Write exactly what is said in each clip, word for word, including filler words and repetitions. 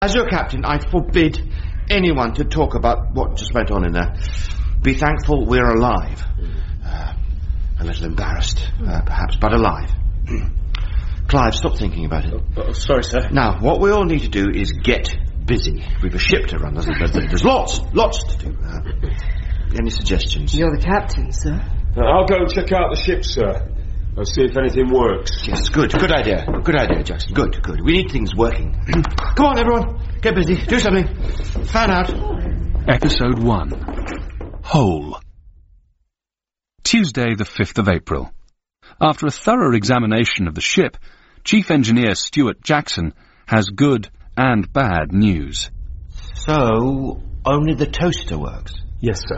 As your captain, I forbid anyone to talk about what just went on in there. Be thankful we're alive. Uh, a little embarrassed, uh, perhaps, but alive. Clive, stop thinking about it. Oh, oh, sorry, sir. Now, what we all need to do is get busy. We've a ship to run, there's, there's, there's lots, lots to do. Uh, any suggestions? You're the captain, sir. Uh, I'll go and check out the ship, sir. I'll see if anything works. Yes, good, good idea. Good idea, Jackson. Good, good. We need things working. Come on, everyone. Get busy. Do something. Fan out. Episode one. Hole. Tuesday, the fifth of April. After a thorough examination of the ship, Chief Engineer Stuart Jackson has good and bad news. So, only the toaster works? Yes, sir.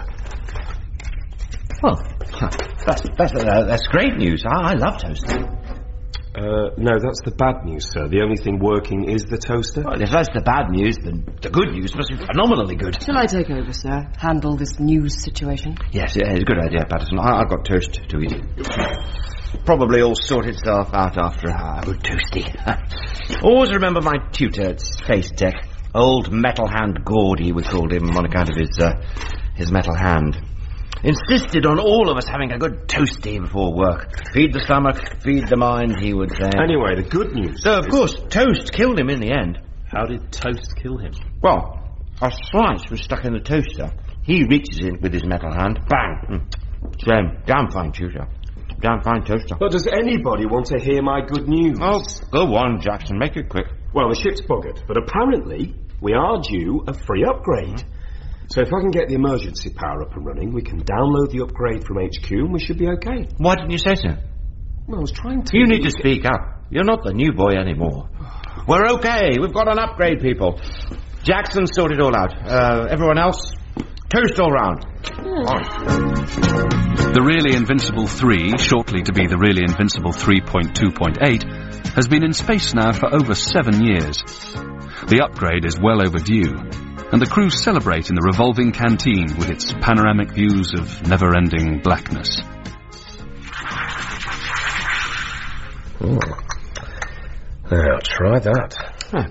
Well, that's, that's, uh, that's great news. I, I love toasters. Uh, no, that's the bad news, sir. The only thing working is the toaster. Well, if that's the bad news, then the good news must be phenomenally good. Shall I take over, sir? Handle this news situation? Yes, yeah, it's a good idea, Patterson. I, I've got toast to eat. Probably all sort itself out after a good toasty. Always remember my tutor at Space Tech. Old Metal Hand Gordy, we called him on account of his, uh, his metal hand. Insisted on all of us having a good toasty before work. Feed the stomach, feed the mind, he would say. Anyway, the good news... So, of course, toast killed him in the end. How did toast kill him? Well, a slice was stuck in the toaster. He reaches in with his metal hand. Bang! Shame. Damn fine tutor. Damn fine toaster. But does anybody want to hear my good news? Oh, go on, Jackson. Make it quick. Well, the ship's buggered, but apparently we are due a free upgrade. Mm-hmm. So if I can get the emergency power up and running, we can download the upgrade from H Q and we should be okay. Why didn't you say so? Well, I was trying to... You need to speak up. You're not the new boy anymore. We're okay. We've got an upgrade, people. Jackson sorted it all out. Uh, everyone else, toast all round. Mm. The Really Invincible three, shortly to be the Really Invincible three point two point eight, has been in space now for over seven years. The upgrade is well overdue, and the crew celebrate in the revolving canteen with its panoramic views of never-ending blackness. Oh. Now, try that. Huh.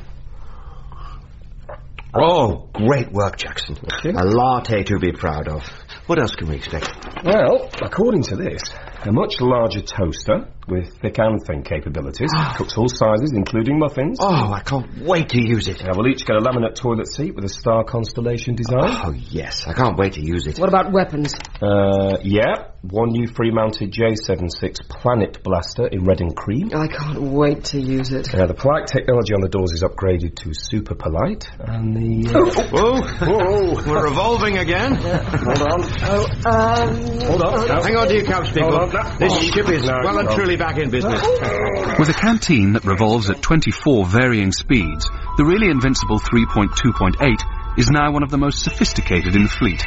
Oh, great work, Jackson. A latte to be proud of. What else can we expect? Well, according to this, a much larger toaster with thick and thin capabilities. Cooks all sizes, including muffins. Oh, I can't wait to use it. Now, we'll each get a laminate toilet seat with a star constellation design. Oh, yes. I can't wait to use it. What about weapons? Uh, yeah. One new free-mounted J seventy-six Planet Blaster in red and cream. I can't wait to use it. Now, the polite technology on the doors is upgraded to super polite, and the... Uh... Whoa! Whoa! We're revolving again. Hold on. Oh, um... Hold on. No. Hang on to your couch, people. Hold on. This ship is no, well and no. truly back in business. With a canteen that revolves at twenty-four varying speeds, the Really Invincible three point two point eight is now one of the most sophisticated in the fleet.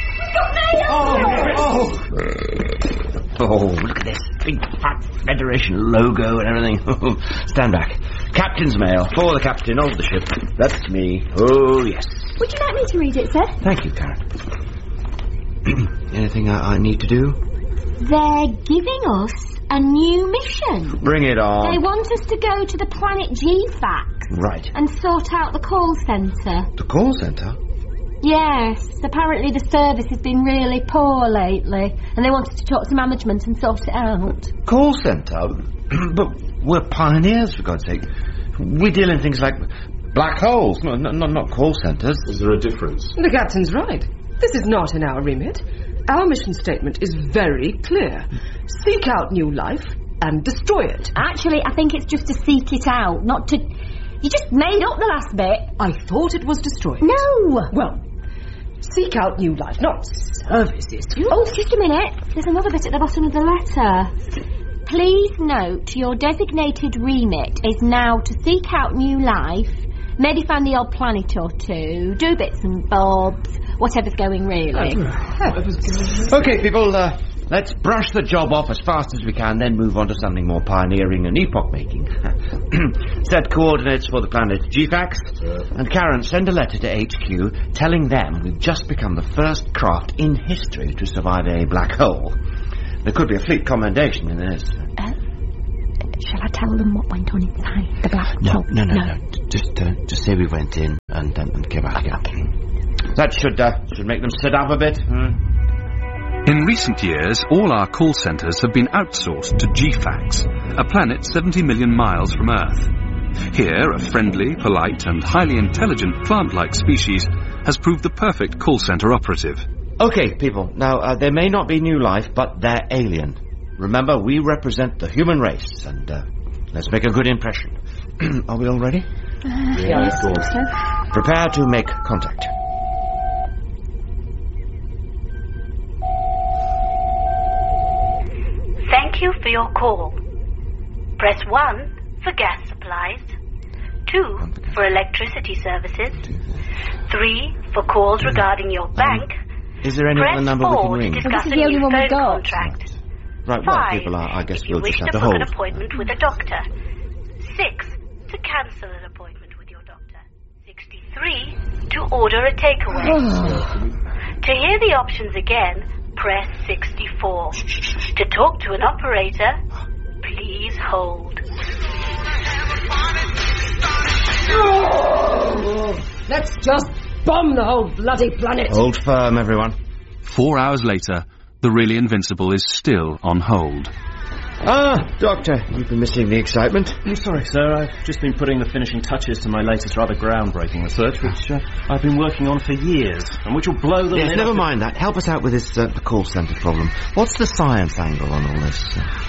Oh, oh. Oh, look at this big fat Federation logo and everything. Stand back. Captain's mail for the captain of the ship. That's me. Oh, yes. Would you like me to read it, sir? Thank you, Karen. Anything I, I need to do? They're giving us a new mission. Bring it on. They want us to go to the planet G FAX. Right. And sort out the call centre. The call centre? Yes. Apparently the service has been really poor lately, and they wanted to talk to management and sort it out. Call centre? But we're pioneers, for God's sake. We deal in things like black holes, no, no, not call centres. Is there a difference? The captain's right. This is not in our remit. Our mission statement is very clear. Seek out new life and destroy it. Actually, I think it's just to seek it out, not to... You just made up the last bit. I thought it was destroy it. No! Well, seek out new life, not services. Oh, just a minute. There's another bit at the bottom of the letter. Please note your designated remit is now to seek out new life, maybe find the odd planet or two, do bits and bobs, whatever's going really. Okay, people, uh, let's brush the job off as fast as we can, then move on to something more pioneering and epoch-making. Set coordinates for the planet G FAX, and Karen, send a letter to H Q telling them we've just become the first craft in history to survive a black hole. There could be a fleet commendation in this. Uh, Shall I tell them what went on inside the black No, hole? no, no, no. no. Just, uh, just say we went in and, um, and came out again. Okay. That should, uh, should make them sit up a bit. Hmm. In recent years, all our call centres have been outsourced to G FAX, a planet seventy million miles from Earth. Here, a friendly, polite and highly intelligent plant-like species has proved the perfect call centre operative. Okay, people. Now, uh, there may not be new life, but they're alien. Remember, we represent the human race, and uh, let's make a good impression. Are we all ready? Uh, yes, I think so. Prepare to make contact. Thank you for your call. Press one for gas supplies, two for electricity services, three for calls regarding your bank. Is there any Press other number we can four to ring? discuss Well, this is a the only new one we phone got. contract. Right, well, Five people, are, I guess if you we'll wish just have to to book hold. an appointment with a doctor. Six to cancel an appointment with your doctor. Sixty-three to order a takeaway. To hear the options again, press sixty-four. To talk to an operator, please hold. Let's just bomb the whole bloody planet. Hold firm, everyone. Four hours later, the Really Invincible is still on hold. Ah, Doctor, you've been missing the excitement. I'm sorry, sir. I've just been putting the finishing touches to my latest rather groundbreaking research, which uh, I've been working on for years, and which will blow the Yes, lid never off mind that. Help us out with this uh, the call centre problem. What's the science angle on all this?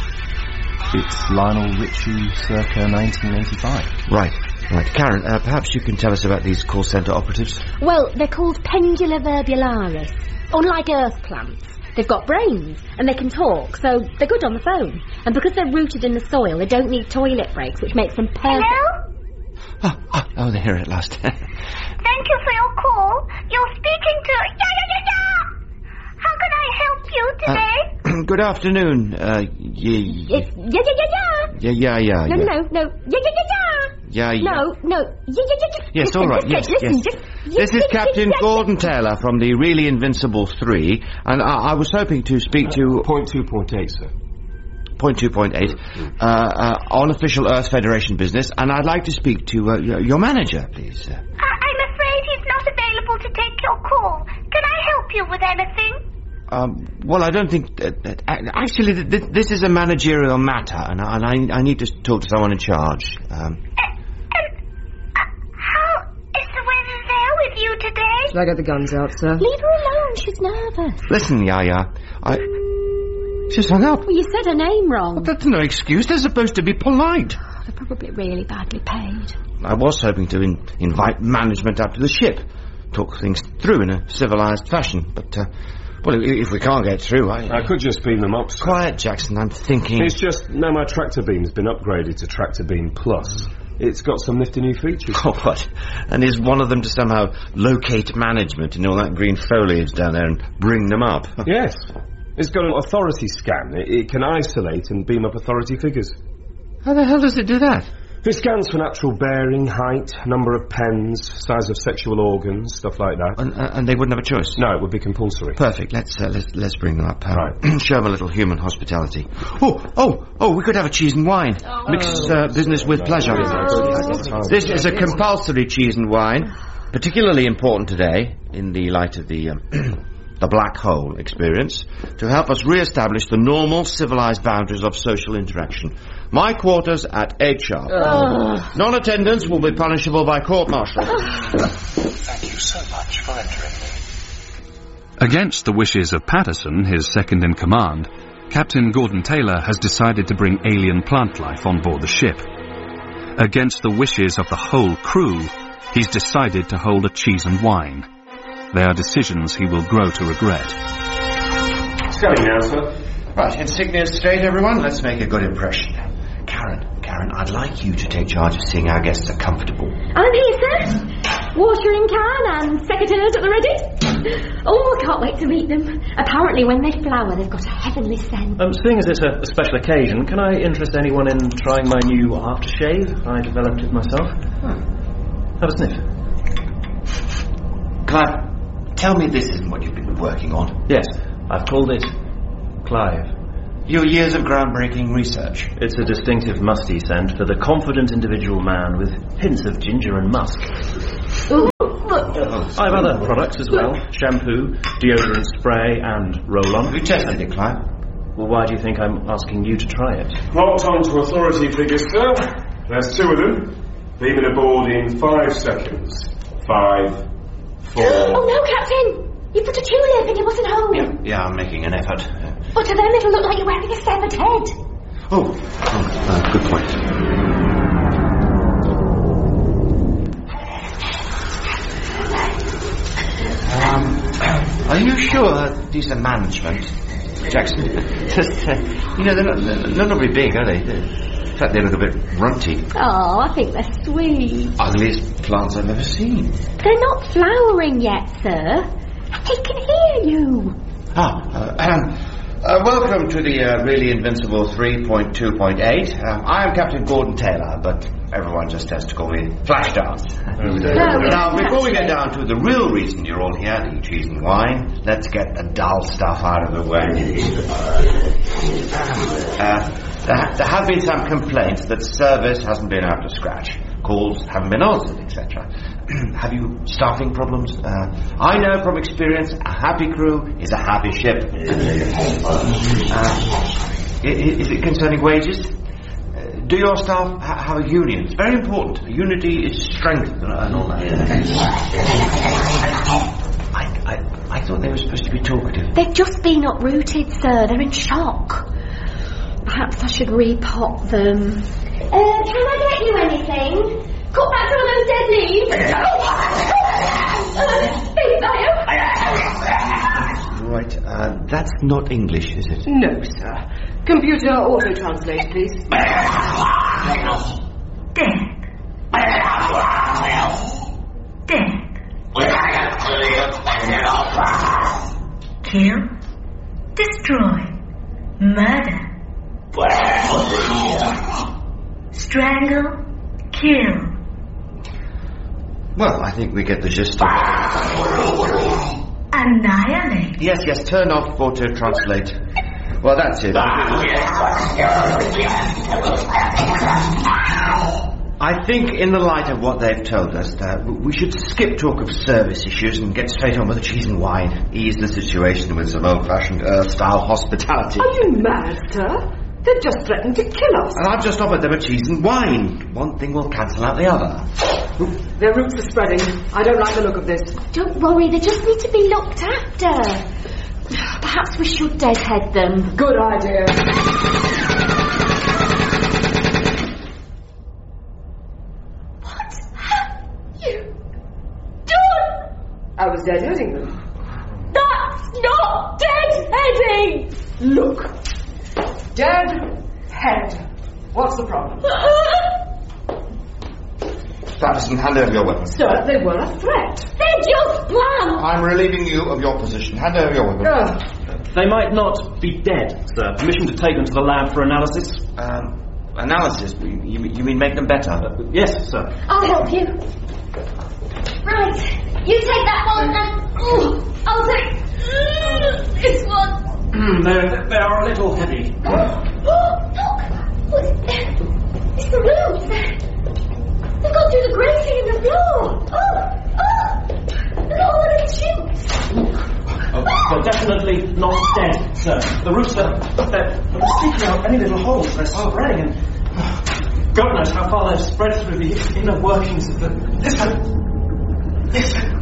It's Lionel Richie circa nineteen eighty-five. Right, right. Karen, uh, perhaps you can tell us about these call centre operatives? Well, they're called Pendula verbularis. Unlike earth plants, they've got brains, and they can talk, so they're good on the phone. And because they're rooted in the soil, they don't need toilet breaks, which makes them perfect. Hello? Oh, oh, oh they're here at last. Thank you for your call. You're speaking to... Yeah, yeah, yeah, yeah! How can I help you today? Uh, good afternoon. Uh, yeah, It's yeah, yeah, yeah, yeah. yeah, yeah, yeah. No, yeah. no, no. Yeah, yeah, yeah, yeah. Yeah, yeah. No, no. Yeah, yeah, yeah, yeah. Yes, listen, all right, listen, yes, listen, yes. Just, This is Captain Gordon Taylor from the Really Invincible three, and I, I was hoping to speak to... Point two, point eight, sir. Point two, point eight, uh, uh, on official Earth Federation business, and I'd like to speak to uh, your, your manager, please. I- I'm afraid he's not available to take your call. Can I help you with anything? Um, well, I don't think... That, that, actually, th- th- this is a managerial matter, and, I, and I, I need to talk to someone in charge. Um, Uh, um, uh, how is the weather there with you today? Shall I get the guns out, sir? Leave her alone. She's nervous. listen, Yaya, I... She's hung up. Well, you said her name wrong. That's no excuse. They're supposed to be polite. They're probably really badly paid. I was hoping to in- invite management up to the ship, talk things through in a civilized fashion, but, uh, well, i- if we can't get through, I... I could just beam them up, sir. Quiet, Jackson, I'm thinking... It's just, now my tractor beam's been upgraded to Tractor Beam Plus. It's got some nifty new features. Oh, what? And is one of them to somehow locate management and all that green foliage down there and bring them up? Yes. It's got an authority scan. It, it can isolate and beam up authority figures. How the hell does it do that? It scans for natural bearing, height, number of pens, size of sexual organs, stuff like that. And, uh, and they wouldn't have a choice? No, it would be compulsory. Perfect. Let's uh, let's let's bring them up. Uh, Right. Show them a little human hospitality. Oh, oh, oh! We could have a cheese and wine. Mix uh, business with pleasure. This is a compulsory cheese and wine, particularly important today in the light of the um, the black hole experience, to help us re-establish the normal, civilized boundaries of social interaction. My quarters at eight sharp. Non-attendance will be punishable by court-martial. Thank you so much for entering. Against the wishes of Patterson, his second-in-command, Captain Gordon Taylor has decided to bring alien plant life on board the ship. Against the wishes of the whole crew, he's decided to hold a cheese and wine. They are decisions he will grow to regret. Scanning now, sir. Right, insignias straight, everyone. Let's make a good impression. Karen, Karen, I'd like you to take charge of seeing our guests are comfortable. I'm here, sir. Watering can and secateurs at the ready. Oh, I can't wait to meet them. Apparently, when they flower, they've got a heavenly scent. Um, seeing as it's a, a special occasion, can I interest anyone in trying my new aftershave? I developed it myself. Have a sniff. Clive, tell me this isn't what you've been working on. Yes, I've called it Clive. Your years of groundbreaking research. It's a distinctive musty scent for the confident individual man with hints of ginger and musk. Ooh, I have other products as well. Shampoo, deodorant spray and roll-on. You tested it, Clive? Well, why do you think I'm asking you to try it? Locked on to authority figures, sir. There's two of them. Leaving aboard in five seconds. Five, four... Oh, no, Captain! You put a tulip and it wasn't home. Yeah, yeah, I'm making an effort. But to them it'll look like you're wearing a severed head. Oh, oh uh, good point. Um, are you sure these are management, Jackson? Just, uh, you know, they're not, they're not very big, are they? In fact, they look a bit runty. Oh, I think they're sweet. Ugliest plants I've ever seen. They're not flowering yet, sir. He can hear you. Ah, uh, um, uh, welcome to the uh, Really Invincible three point two point eight. Uh, I am Captain Gordon Taylor, but everyone just has to call me Flashdance. No, Now, before we get down to the real reason you're all here, to eat cheese and wine, let's get the dull stuff out of the way. Uh, there, there have been some complaints that service hasn't been up to scratch. Calls haven't been answered, et cetera. Have you staffing problems? Uh, I know from experience a happy crew is a happy ship. Uh, is it concerning wages? Uh, do your staff ha- have a union? It's very important. Unity is strength and, and all that. I, I, I thought they were supposed to be talkative. They've just been uprooted, sir. They're in shock. Perhaps I should repot them. Uh, can I get you anything? Cut back some of those dead leaves. Right, uh, that's not English, is it? No, sir. Computer auto-translate, please. Death. Death. Kill. Destroy. Murder. Strangle. Kill. Well, I think we get the gist of it. Annihilate. Yes, yes, turn off auto-translate. Well, that's it. I think in the light of what they've told us, that we should skip talk of service issues and get straight on with the cheese and wine. Ease the situation with some old-fashioned Earth-style hospitality. Are you mad, sir? They've just threatened to kill us. And I've just offered them a cheese and wine. One thing will cancel out the other. Their roots are spreading. I don't like the look of this. Don't worry, they just need to be looked after. Perhaps we should deadhead them. Good idea. What have you done? I was deadheading them. That's not deadheading! Look. Dead head. What's the problem? Patterson, hand over your weapon. Sir, they were a threat. They're just plants! I'm relieving you of your position. Hand over your weapon. Uh, They might not be dead, sir. Permission to take them to the lab for analysis? Um, analysis? You, you mean make them better? Uh, yes, sir. I'll help you. Right. You take that one and... Ooh, I'll take... Mm, this one. they're, they are a little heavy. Oh, look! It's the roots. They've gone through the grating in the floor. Oh, oh! Look at all the little shoots. Oh, they're definitely not dead, sir. The roots are they're, they're sticking out any little holes. They're spreading, and God knows how far they've spread through the inner workings of the... Listen! Listen!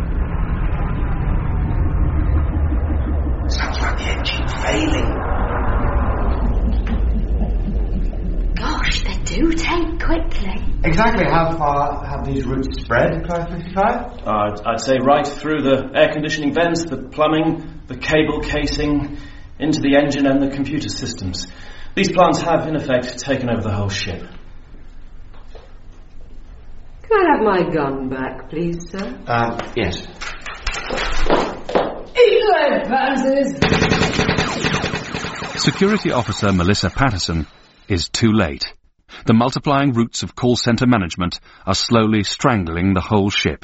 Sounds like the engine failing. Gosh, they do take quickly. Exactly how far have these roots spread, Clive fifty-five? Uh, I'd, I'd say right through the air conditioning vents, the plumbing, the cable casing, into the engine and the computer systems. These plants have, in effect, taken over the whole ship. Can I have my gun back, please, sir? Um, yes. Eat lead, pansies! Security Officer Melissa Patterson is too late. The multiplying roots of call centre management are slowly strangling the whole ship.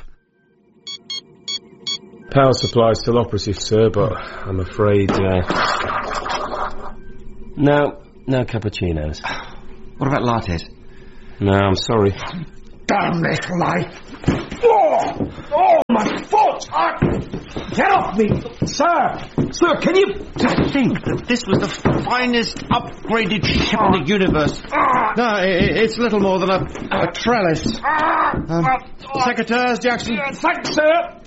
Power supply is still operative, sir, but I'm afraid... Uh... No, no cappuccinos. What about lattes? No, I'm sorry. Damn this life! Oh! Oh, my foot! Ah, get off me! Sir! Sir, can you... To think that this was the finest upgraded ship in the universe. No, i- i- it's little more than a, a trellis. Um, Secretaries, Jackson. Thanks, sir!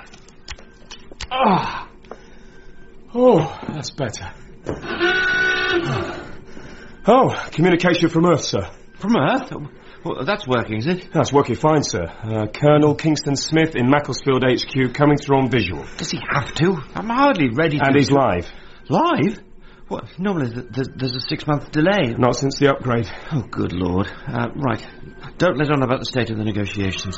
Ah. Oh, that's better. Oh, communication from Earth, sir. From Earth? Well, that's working, is it? That's working fine, sir. Uh, Colonel Kingston Smith in Macclesfield H Q coming through on visual. Does he have to? I'm hardly ready to... And he's live. Live? What? Normally th- th- there's a six-month delay. Not since the upgrade. Oh, good Lord. Uh, right. Don't let on about the state of the negotiations.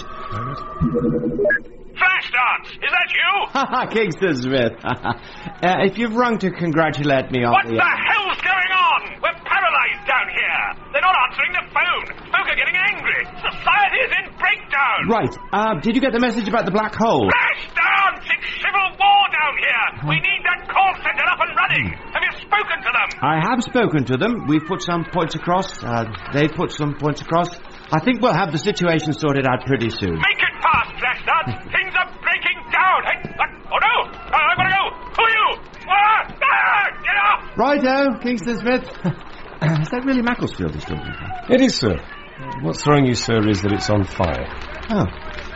Flash dance! Is that you? Ha ha, Kingston Smith. uh, if you've rung to congratulate me on What the... the hell's going on? We're paralysed down here. They're not answering the phone. Folk are getting angry. Society is in breakdown. Right. Uh, did you get the message about the black hole? Flash dance! It's civil war down here. We need that call centre up and running. Have you spoken to them? I have spoken to them. We've put some points across. Uh, they've put some points across. I think we'll have the situation sorted out pretty soon. Make it fast, Flash dance. Things are breaking down. Hey, what? Oh no! Uh, I've got to go. Who are you? Ah! Ah! Get off! Righto, Kingston Smith. Is that really Macclesfield he's talking about? It is, sir. What's throwing you, sir, is that it's on fire. Oh.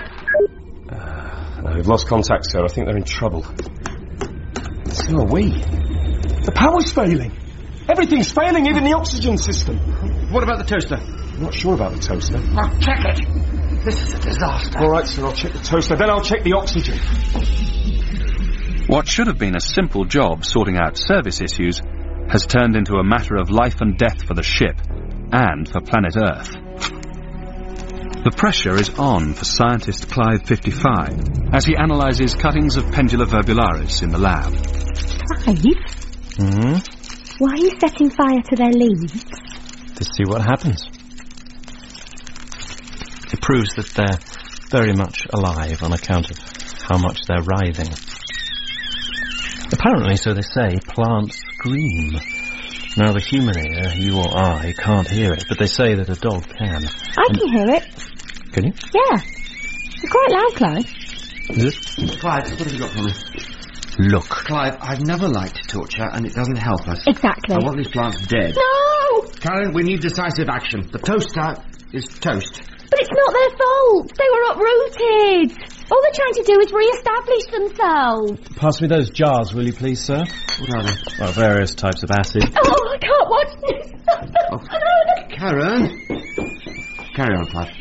Uh, we've lost contact, sir. I think they're in trouble. So are we. The power's failing. Everything's failing, even the oxygen system. What about the toaster? I'm not sure about the toaster. I'll check it. This is a disaster. All right, sir, I'll check the toaster, then I'll check the oxygen. What should have been a simple job sorting out service issues has turned into a matter of life and death for the ship and for planet Earth. The pressure is on for scientist Clive fifty-five as he analyses cuttings of Pendula verbularis in the lab. Clive? Hmm? Why are you setting fire to their leaves? To see what happens. It proves that they're very much alive on account of how much they're writhing. Apparently, so they say, plants scream. Now, the human ear, you or I, can't hear it, but they say that a dog can. I and can hear it. Can you? Yeah. It's quite loud, Clive. Is it? Clive, what have you got for me? Look. Clive, I've never liked torture, and it doesn't help us. Exactly. I want these plants dead. No! Karen, we need decisive action. The toaster is toast. But it's not their fault. They were uprooted. All they're trying to do is re-establish themselves. Pass me those jars, will you please, sir? What are they? Well, various types of acid. Oh, I can't watch this. Oh, Karen. Carry on, Clive.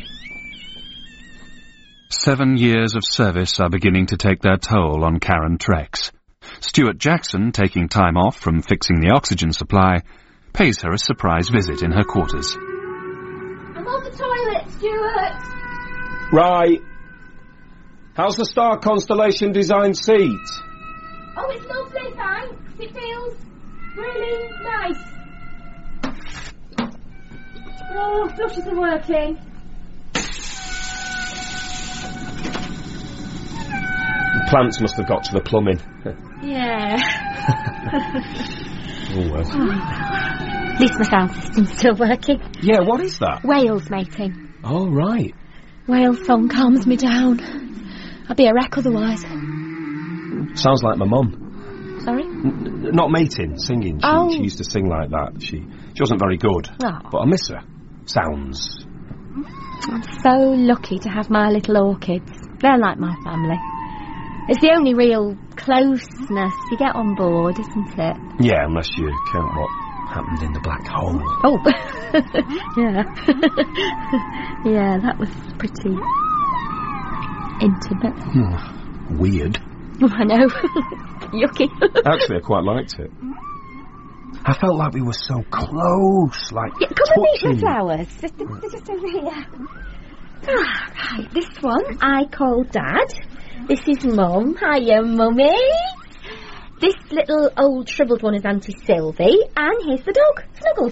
Seven years of service are beginning to take their toll on Karen Trex. Stuart Jackson, taking time off from fixing the oxygen supply, pays her a surprise visit in her quarters. I'm on the toilet, Stuart. Right. How's the star constellation design seat? Oh, it's lovely, thanks. It feels really nice. Oh, flushes are working. The plants must have got to the plumbing. Yeah. Oh, well. Oh, at least my sound system's still working. Yeah, what is that? Whales mating. Oh, right. Whale song calms me down. I'd be a wreck otherwise. Sounds like my mum. Sorry? N- not mating, singing. She, Oh. she used to sing like that. She she wasn't very good. Oh. But I miss her. Sounds. I'm so lucky to have my little orchids. They're like my family. It's the only real closeness you get on board, isn't it? Yeah, unless you count what happened in the black hole. Oh, yeah. Yeah, that was pretty intimate. Hmm. Weird. I know. Yucky. Actually, I quite liked it. I felt like we were so close, like Yeah, come and meet touching. the flowers. Just, just, just over here. Ah, right, this one I call Dad. This is Mum. Hiya, Mummy. This little old shriveled one is Auntie Sylvie. And here's the dog, Snuggles.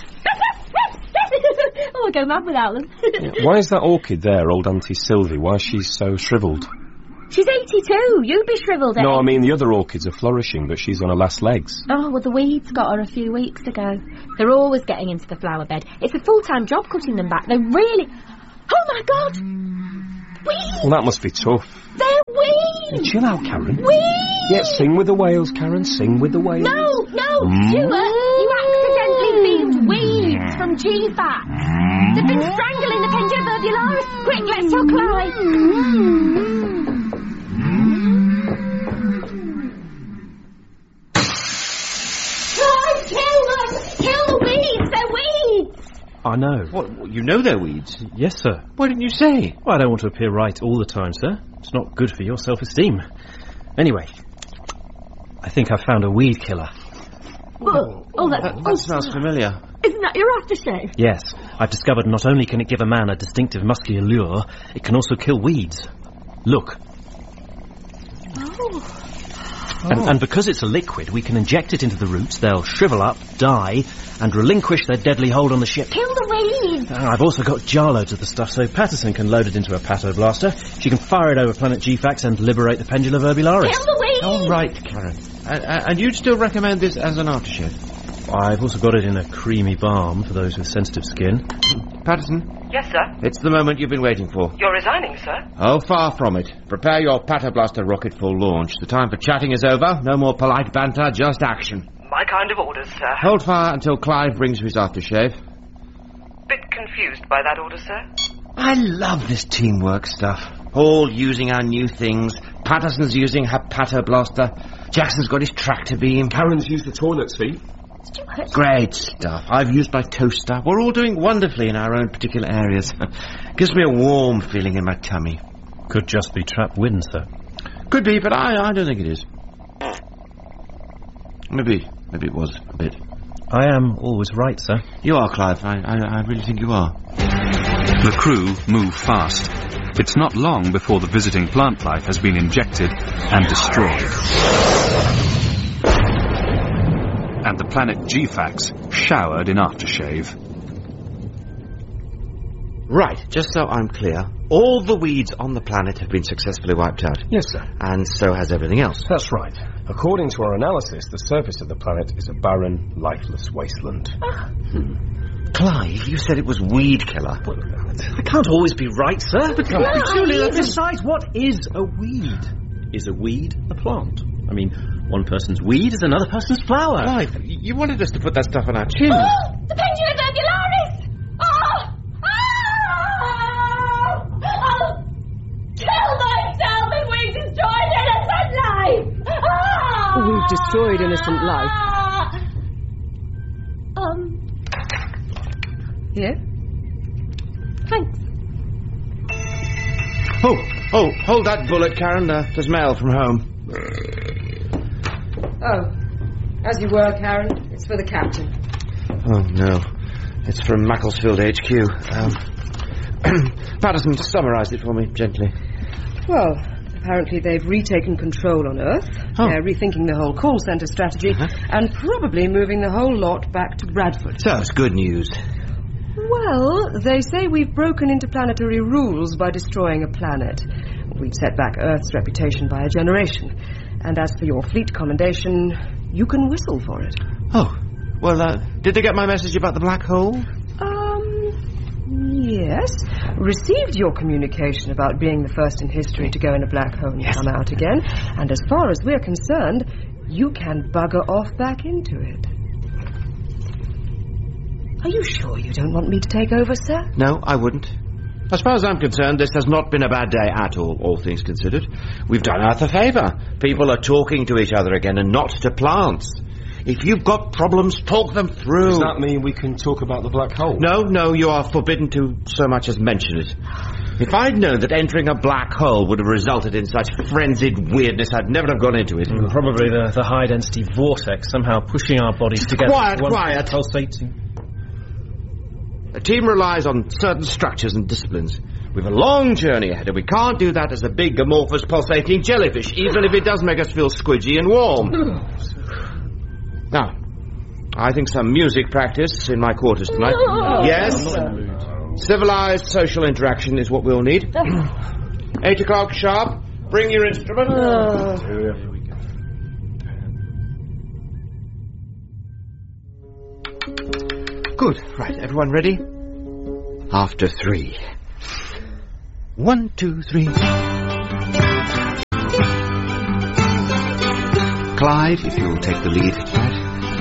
Oh, I go mad without them. Yeah, why is that orchid there, old Auntie Sylvie? Why is she so shrivelled? She's eighty-two. You be shrivelled, eh? No, I mean the other orchids are flourishing, but she's on her last legs. Oh, well, the weeds got her a few weeks ago. They're always getting into the flower bed. It's a full-time job cutting them back. They're really... Oh, my God! Weeds! Well, that must be tough. They're weeds! Hey, chill out, Karen. Weeds! Yeah, sing with the whales, Karen. Sing with the whales. No, no, Mm. Stuart! You accidentally beamed weeds from G FAT. They've been strangling the Pendula verbularis. Quick, let's tell Clive. Clive, kill them! Kill the weeds! They're weeds! I know. What, you know they're weeds? Yes, sir. Why didn't you say? Well, I don't want to appear right all the time, sir. It's not good for your self-esteem. Anyway, I think I've found a weed killer. Oh, oh that, That, oh, that smells familiar. Isn't that your aftershave? Yes, I've discovered not only can it give a man a distinctive musky allure, it can also kill weeds. Look. Oh. And, and because it's a liquid, we can inject it into the roots, they'll shrivel up, die, and relinquish their deadly hold on the ship. Kill the weeds! Uh, I've also got jar loads of the stuff, so Patterson can load it into a Pato blaster. She can fire it over planet G FAX and liberate the Pendula verbularis. Kill the weeds! All right, Karen. And, and you'd still recommend this as an aftershave? I've also got it in a creamy balm for those with sensitive skin. Patterson? Yes, sir? It's the moment you've been waiting for. You're resigning, sir? Oh, far from it. Prepare your Patoblaster rocket for launch. The time for chatting is over. No more polite banter, just action. My kind of orders, sir. Hold fire until Clive brings you his aftershave. Bit confused by that order, sir? I love this teamwork stuff. All using our new things. Patterson's using her Patoblaster. Jackson's got his tractor beam. Karen's used the toilet seat. Stuart. Great stuff. I've used my toaster. We're all doing wonderfully in our own particular areas. Gives me a warm feeling in my tummy. Could just be trapped wind, sir. Could be, but I, I don't think it is. Maybe, maybe it was a bit. I am always right, sir. You are, Clive. I, I, I really think you are. The crew move fast. It's not long before the visiting plant life has been injected and destroyed. And the planet G FAX showered in aftershave. Right, just so I'm clear, all the weeds on the planet have been successfully wiped out. Yes, sir. And so has everything else. That's right. According to our analysis, the surface of the planet is a barren, lifeless wasteland. Hmm. Clive, you said it was weed killer. Well, I can't always be right, sir. But No, surely, either. besides, what is a weed? Is a weed a plant? I mean, one person's weed is another person's flower. Clive, you wanted us to put that stuff on our chin. Oh, the Pendula verbularis! Oh! Oh! I'll kill myself if we destroyed innocent life! Oh! We've destroyed innocent life. Um, Here? thanks. Oh, oh, hold that bullet, Karen. Uh, there's mail from home. Oh, as you were, Karen. It's for the captain. Oh, no. It's from Macclesfield H Q. Um, Patterson, summarise it for me, gently. Well, apparently they've retaken control on Earth. Oh. They're rethinking the whole call centre strategy Uh-huh. and probably moving the whole lot back to Bradford. So, it's good news. Well, they say we've broken interplanetary rules by destroying a planet. We've set back Earth's reputation by a generation. And as for your fleet commendation, you can whistle for it. Oh, well, uh, did they get my message about the black hole? Um, yes. Received your communication about being the first in history to go in a black hole and Yes. come out again. And as far as we're concerned, you can bugger off back into it. Are you sure you don't want me to take over, sir? No, I wouldn't. As far as I'm concerned, this has not been a bad day at all, all things considered. We've done Earth a favour. People are talking to each other again and not to plants. If you've got problems, talk them through. Does that mean we can talk about the black hole? No, no, you are forbidden to so much as mention it. If I'd known that entering a black hole would have resulted in such frenzied weirdness, I'd never have gone into it. Mm, probably the, the high-density vortex somehow pushing our bodies together. Quiet, One quiet. Pulsating. A team relies on certain structures and disciplines. We've a long journey ahead, and we can't do that as a big, amorphous, pulsating jellyfish, even if it does make us feel squidgy and warm. Now, I think some music practice in my quarters tonight. Oh, Yes, civilized social interaction is what we'll need. Eight o'clock sharp. Bring your instrument. Uh, Here we go. Good. Right, everyone ready? After three. One, two, three. Clyde, if you'll take the lead, Dad.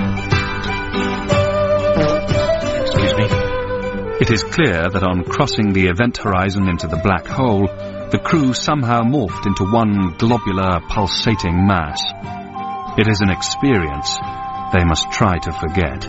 Excuse me. It is clear that on crossing the event horizon into the black hole, the crew somehow morphed into one globular, pulsating mass. It is an experience they must try to forget.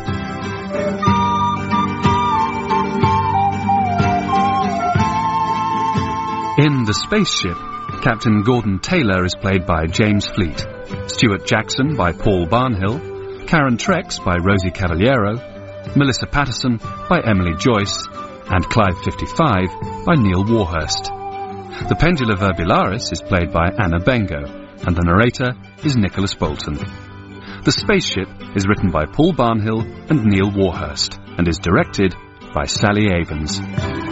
In The Spaceship, Captain Gordon Taylor is played by James Fleet, Stuart Jackson by Paul Barnhill, Karen Trex by Rosie Cavaliero, Melissa Patterson by Emily Joyce, and Clive fifty-five by Neil Warhurst. The Pendula Verbularis is played by Anna Bengo, and the narrator is Nicholas Bolton. The Spaceship is written by Paul Barnhill and Neil Warhurst, and is directed by Sally Avens.